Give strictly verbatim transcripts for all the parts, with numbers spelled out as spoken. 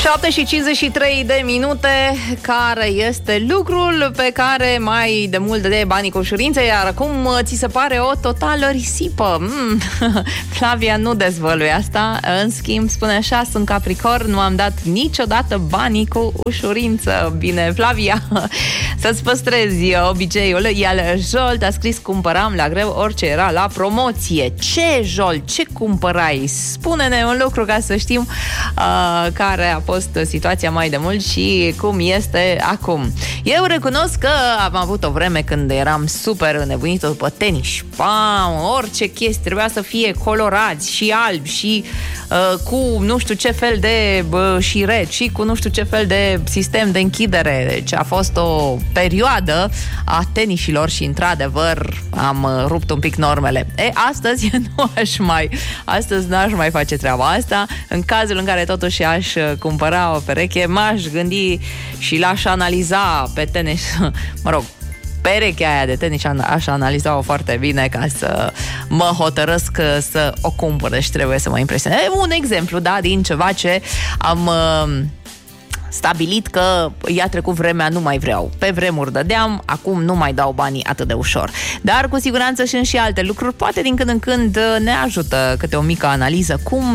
șapte și cincizeci și trei de minute. Care este lucrul pe care mai de mult de banii cu ușurință, iar acum ți se pare o totală risipă? Mm. Flavia nu dezvăluie asta. În schimb spune așa: sunt Capricorn, nu am dat niciodată banii cu ușurință. Bine, Flavia, să-ți păstrezi obiceiul. Iar Jolt a scris: cumpăram la greu orice era la promoție. Ce, Jolt? Ce cumpărai? Spune-ne un lucru ca să știm uh, care a fost situația mai de mult și cum este acum. Eu recunosc că am avut o vreme când eram super înnebunită după tenis. Pam, orice chestie trebuia să fie colorați și albi și uh, cu nu știu ce fel de uh, șiret și cu nu știu ce fel de sistem de închidere. Deci a fost o perioadă a tenișilor și într-adevăr am uh, rupt un pic normele. E, astăzi nu aș mai astăzi n-aș mai face treaba asta. În cazul în care totuși aș cumpăra o pereche, m-aș gândi și l-aș analiza pe tenis, mă rog, perechea aia de tenis aș analiza-o foarte bine ca să mă hotărăsc să o cumpăr. Deci trebuie să mă impresionez. Un exemplu, da, din ceva ce am uh, stabilit că i-a trecut vremea, nu mai vreau. Pe vremuri dădeam, acum nu mai dau banii atât de ușor. Dar cu siguranță sunt și alte lucruri. Poate din când în când ne ajută câte o mică analiză. Cum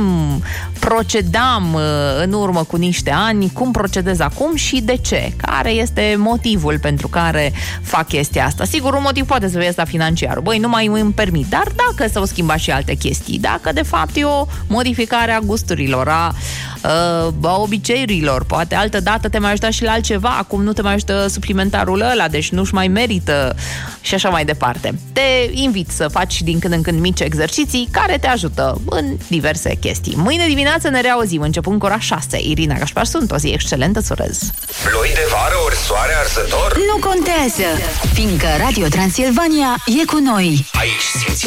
procedam în urmă cu niște ani, cum procedez acum și de ce? Care este motivul pentru care fac chestia asta? Sigur, un motiv poate să fie asta financiar. Băi, nu mai îmi permit. Dar dacă s-au schimbat și alte chestii, dacă de fapt e o modificare a gusturilor, a, a obiceiurilor, poate altă dată te mai ajuta și la altceva, acum nu te mai ajută suplimentarul ăla, deci nu-și mai merită și așa mai departe. Te invit să faci din când în când mici exerciții care te ajută în diverse chestii. Mâine dimineață ne reauzim începând cu ora șase. Irina Gașpar sunt, o zi excelentă, îți urez. Ploi de vară ori soare arzător? Nu contează, fiindcă Radio Transilvania e cu noi. Aici simți